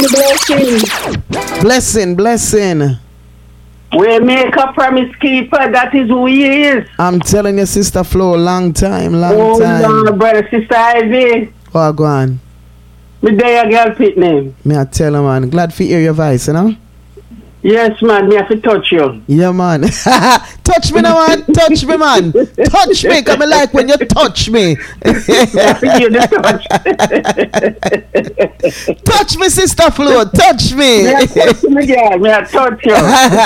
Blessing. We make a promise keeper. That is who he is. I'm telling you, Sister Flo, long time. Oh, Lord, brother, Sister Ivy. Oh, go on. Me there, girl, pit name. Me I tell you, man. Glad to hear your voice, you know? Yes, man. Me have to touch you. Yeah, man. Touch me now, man. Touch me, man. Touch me. Cause I like when you touch me. Touch me, Sister Flo. Touch me. Me I touch me, girl. Me I touch you.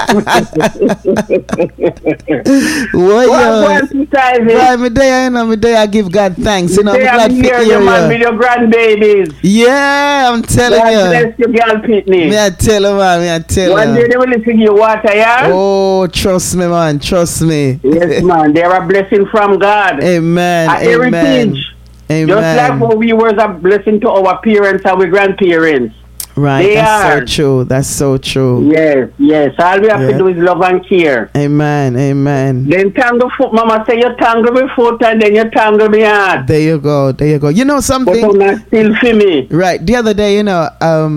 What, Sister Ivy? Me there, I give God thanks. You know, I'm glad to hear you. Man, with your grandbabies. Yeah, I'm telling you. God bless you, girl, Pitney. Me I tell you, man. Me I tell you. One day they will listen to your water, yeah? Oh, trust me, man. Trust me. Yes, man. They are a blessing from God. Amen. A heritage. Amen. Just like how we were a blessing to our parents and our grandparents. Right, that's so true. Yes. All we have to do is love and care. Amen. Then tangle foot, Mama say you tangle my foot and then you tangle my heart. There you go. You know something? But I'm not still for me. Right, the other day, you know,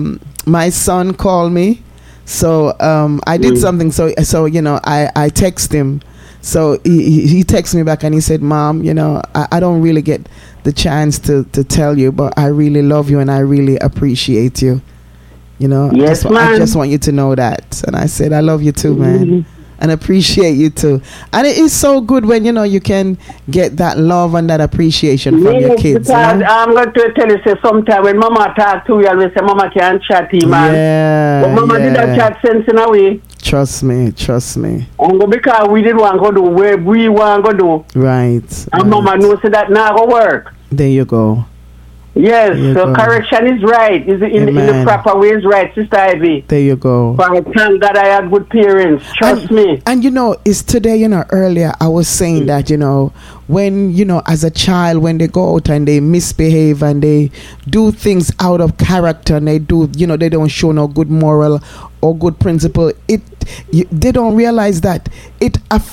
my son called me. So I did something. So you know, I text him. So he texted me back and he said, Mom, you know, I don't really get the chance to tell you, but I really love you and I really appreciate you. You know, yes, I just want you to know that. And I said, I love you too, man. And appreciate you too. And it is so good when, you know, you can get that love and that appreciation from your kids. Because I'm going to tell you, sometimes when Mama talk to you, I will say, Mama can't chat, man. Yeah. But Mama didn't chat sense in a way. Trust me. And because we didn't want to do where we want to do. Right. And Mama knows that now go work. There you go. Yes, so correction is right. Is in the proper way is right, Sister Ivy. There you go. But thank God I had good parents. Trust me. And you know, it's today, you know, earlier I was saying that, you know, when, you know, as a child, when they go out and they misbehave and they do things out of character and they do, you know, they don't show no good moral or good principle, they don't realize that it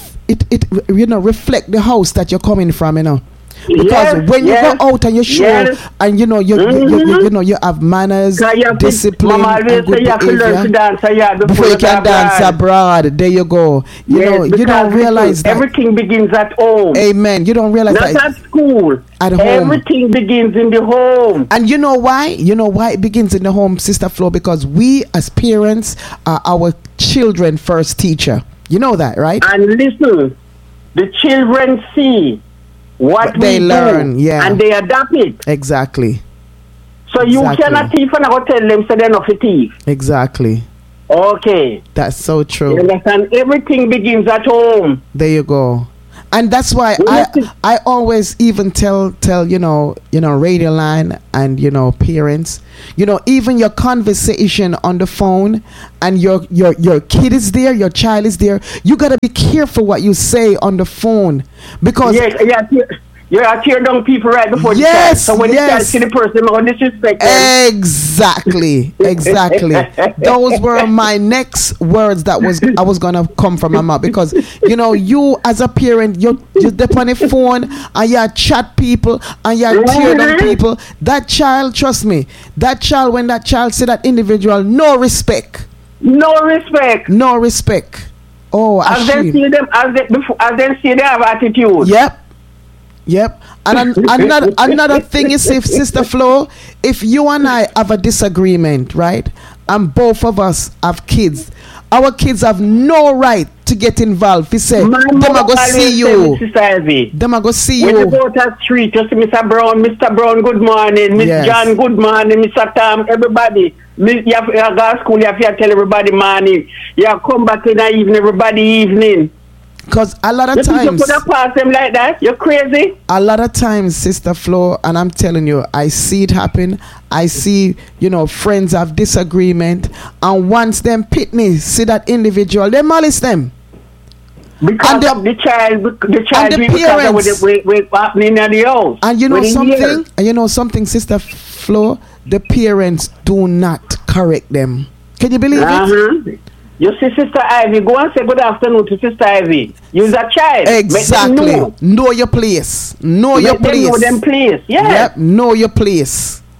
you know, reflect the house that you're coming from, you know. Because when you go out and you show and you know you know you have manners, discipline, and good behavior before you can dance abroad. There you go. You know you don't realize that everything begins at home. Amen. You don't realize not that at school. At home. Everything begins in the home. And you know why? You know why it begins in the home, Sister Flo? Because we as parents are our children first teacher. You know that, right? And listen, the children see what they learn, and they adapt it. Exactly. So you cannot thief and I tell them so they're not a thief. Exactly. Okay. That's so true. You understand? Everything begins at home. There you go. And that's why I always even tell you know Radio Line and you know parents, you know, even your conversation on the phone and your kid is there, your child is there, you gotta be careful what you say on the phone because you're a tear down people right before the child. So when the child see the person, I'm going to disrespect them. Exactly. Those were my next words that I was gonna come from my mouth because you know you as a parent you depend on the phone and you chat people and you tear down people. That child, trust me, when that child see that individual, no respect. Oh, as they see them, as they see they have attitude. Yep. And another thing is, if Sister Flo, if you and I have a disagreement, right, and both of us have kids, our kids have no right to get involved. He said, them are go see you. Them are go see you. When you go to the street, you see Mr. Brown, good morning. Miss John, good morning. Mr. Tom, everybody. You have to go to school, you have to tell everybody morning. You have to come back in the evening, everybody evening. Because a lot of times you could have passed them like that. You're crazy. A lot of times, Sister Flo, and I'm telling you, I see it happen. I see, you know, friends have disagreement, and once them pitney see that individual, they malice them. Because of the child and the parents with happening in the house. And you know something, Sister Flo, the parents do not correct them. Can you believe it? You see Sister Ivy, go and say good afternoon to Sister Ivy. You're a child. Exactly. Know your place. Know your place. Know them place. Yeah. Yep. Know your place.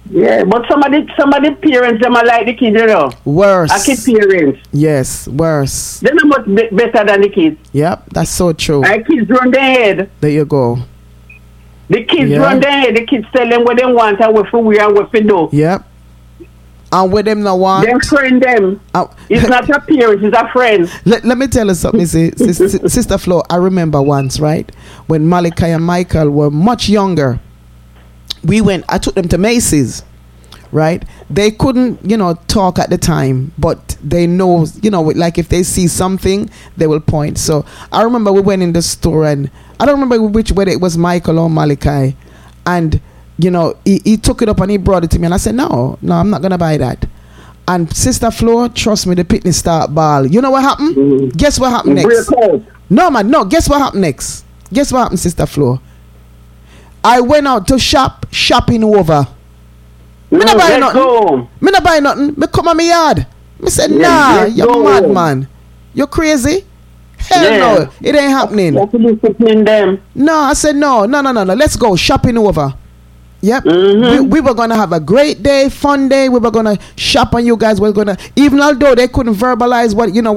Yeah, but some of the parents them are like the kids, you know. Worse. A kid parents. Yes, worse. They're not much better than the kids. Yep, that's so true. Our kids run their head. There you go. The kids run their head. The kids tell them what they want and what for we and what for do. Yep. And with them no want. Them friend them. It's not a parent, it's a friend. Let me tell you something, Sister Flo. I remember once, right, when Malachi and Michael were much younger. I took them to Macy's, right? They couldn't, talk at the time, but they know, like if they see something, they will point. So I remember we went in the store, and I don't remember whether it was Michael or Malachi, and he took it up and he brought it to me, and I said, no, I'm not gonna buy that. And Sister Flo, trust me, the picnic start ball. You know what happened? Mm-hmm. Guess what happened next? No, man, no. Guess what happened next? Guess what happened, Sister Flo? I went out to shopping over. Me not buy nothing. Me not buy nothing. Me come on my yard. Me said, nah, you're mad, man. You're crazy. Hell no, it ain't happening. No, I said no. Let's go shopping over. Yep. Mm-hmm. We were gonna have a great day, fun day. We were gonna shop, and you guys were gonna, even although they couldn't verbalize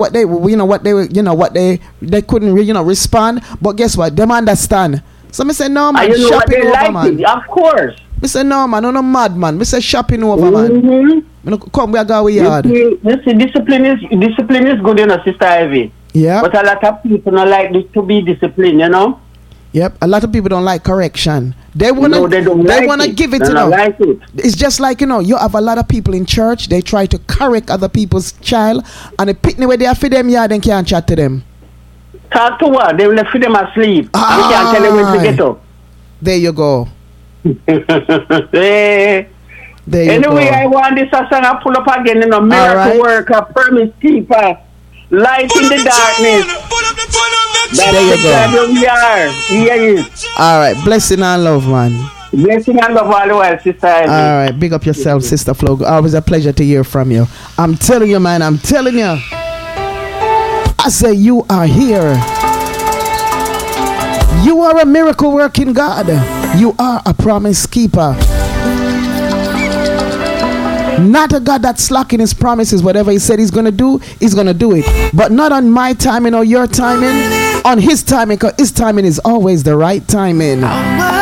they couldn't respond. But guess what? Them understand. So me say no, man, shopping over, man. Of course. Me say no, man, I'm not mad, man. Me say shopping over, man. Come, we go yard. Discipline is good, Sister Ivy. Yeah. But a lot of people don't like this to be disciplined, Yep, a lot of people don't like correction. They wanna give it to them. Like it's just like you have a lot of people in church. They try to correct other people's child, and they pick where they are for them. Yeah, then can't chat to them. Talk to what? They will let them asleep. You can't tell them when to get up. There you go. There you go. I want this song to pull up again. Miracle worker, promise keeper, light in the darkness. There you go. All right, blessing and love, man. Blessing and love all the while, Sister Ivy. All right, big up yourself, Sister Flo. Always a pleasure to hear from you. I'm telling you, man. I'm telling you. I say you are here. You are a miracle working God. You are a promise keeper. Not a God that's slacking his promises. Whatever he said he's going to do, he's going to do it. But not on my timing or your timing. On his timing, because his timing is always the right timing.